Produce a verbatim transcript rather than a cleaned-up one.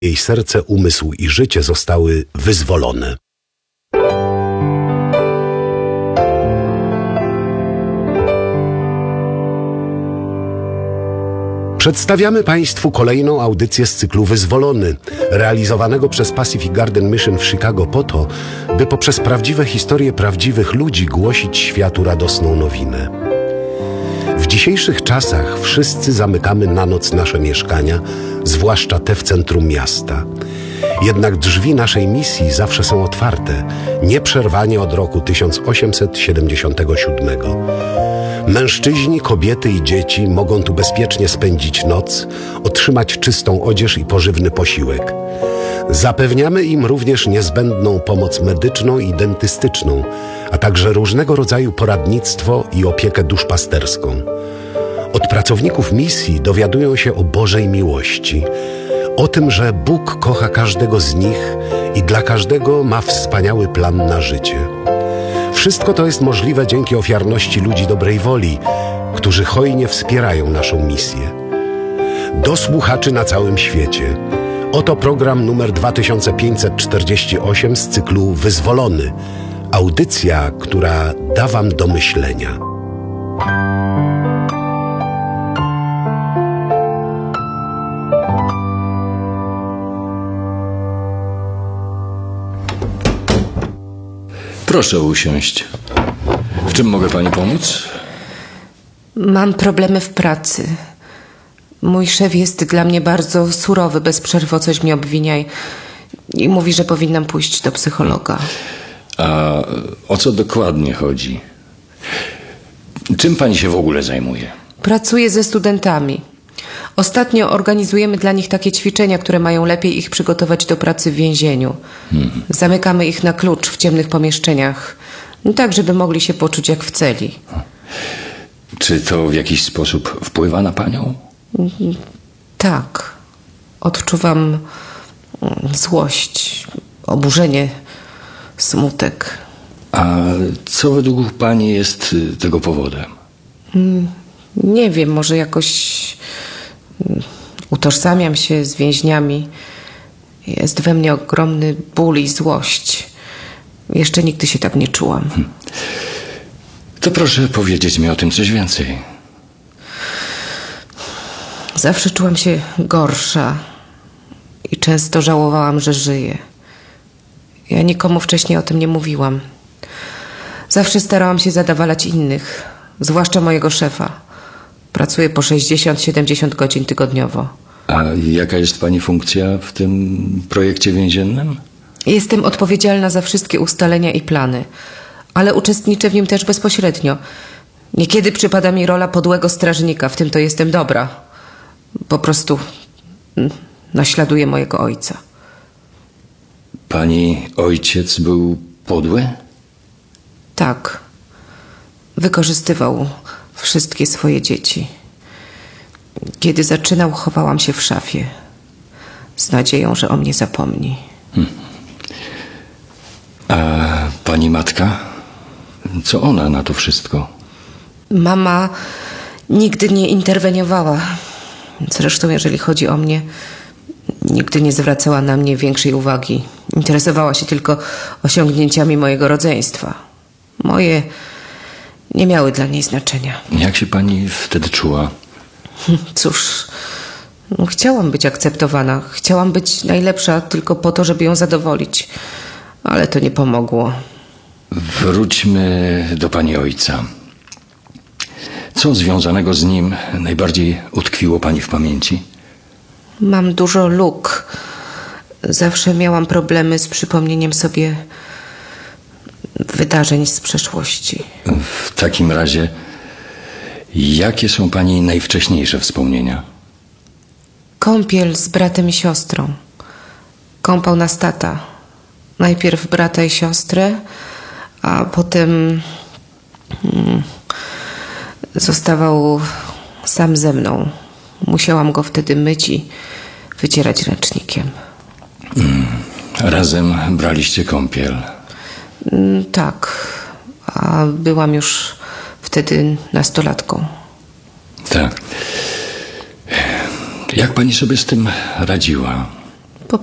Jej serce, umysł i życie zostały wyzwolone. Przedstawiamy Państwu kolejną audycję z cyklu Wyzwolony, realizowanego przez Pacific Garden Mission w Chicago po to, by poprzez prawdziwe historie prawdziwych ludzi głosić światu radosną nowinę. W dzisiejszych czasach wszyscy zamykamy na noc nasze mieszkania, zwłaszcza te w centrum miasta. Jednak drzwi naszej misji zawsze są otwarte, nieprzerwanie od roku tysiąc osiemset siedemdziesiątego siódmego. Mężczyźni, kobiety i dzieci mogą tu bezpiecznie spędzić noc, otrzymać czystą odzież i pożywny posiłek. Zapewniamy im również niezbędną pomoc medyczną i dentystyczną, a także różnego rodzaju poradnictwo i opiekę duszpasterską. Od pracowników misji dowiadują się o Bożej miłości, o tym, że Bóg kocha każdego z nich i dla każdego ma wspaniały plan na życie. Wszystko to jest możliwe dzięki ofiarności ludzi dobrej woli, którzy hojnie wspierają naszą misję. Do słuchaczy na całym świecie. Oto program numer dwa tysiące pięćset czterdzieści osiem z cyklu Wyzwolony. Audycja, która da Wam do myślenia. Proszę usiąść. W czym mogę pani pomóc? Mam problemy w pracy. Mój szef jest dla mnie bardzo surowy, bez przerwy o coś mnie obwinia i, i mówi, że powinnam pójść do psychologa. A o co dokładnie chodzi? Czym pani się w ogóle zajmuje? Pracuję ze studentami. Ostatnio organizujemy dla nich takie ćwiczenia, które mają lepiej ich przygotować do pracy w więzieniu. Hmm. Zamykamy ich na klucz w ciemnych pomieszczeniach, tak żeby mogli się poczuć jak w celi. Czy to w jakiś sposób wpływa na panią? Tak. Odczuwam złość, oburzenie, smutek. A co według pani jest tego powodem? Nie wiem, może jakoś utożsamiam się z więźniami. Jest we mnie ogromny ból i złość. Jeszcze nigdy się tak nie czułam. To proszę powiedzieć mi o tym coś więcej. Zawsze czułam się gorsza i często żałowałam, że żyję. Ja nikomu wcześniej o tym nie mówiłam. Zawsze starałam się zadowalać innych, zwłaszcza mojego szefa. Pracuję po sześćdziesiąt siedemdziesiąt godzin tygodniowo. A jaka jest pani funkcja w tym projekcie więziennym? Jestem odpowiedzialna za wszystkie ustalenia i plany, ale uczestniczę w nim też bezpośrednio. Niekiedy przypada mi rola podłego strażnika, w tym to jestem dobra. Po prostu naśladuję mojego ojca. Pani ojciec był podły? Tak. Wykorzystywał wszystkie swoje dzieci. Kiedy zaczynał, chowałam się w szafie, z nadzieją, że o mnie zapomni. Hmm. A pani matka? Co ona na to wszystko? Mama nigdy nie interweniowała. Zresztą, jeżeli chodzi o mnie, nigdy nie zwracała na mnie większej uwagi. Interesowała się tylko osiągnięciami mojego rodzeństwa. Moje nie miały dla niej znaczenia. Jak się pani wtedy czuła? Cóż, no, chciałam być akceptowana. Chciałam być najlepsza tylko po to, żeby ją zadowolić. Ale to nie pomogło. Wróćmy do pani ojca. Co związanego z nim najbardziej utkwiło pani w pamięci? Mam dużo luk. Zawsze miałam problemy z przypomnieniem sobie wydarzeń z przeszłości. W takim razie, jakie są pani najwcześniejsze wspomnienia? Kąpiel z bratem i siostrą. Kąpał nas tata. Najpierw brata i siostrę, a potem hmm, zostawał sam ze mną. Musiałam go wtedy myć i wycierać ręcznikiem. Hmm. Razem braliście kąpiel? Hmm, tak, a byłam już wtedy nastolatką. Tak. Jak pani sobie z tym radziła?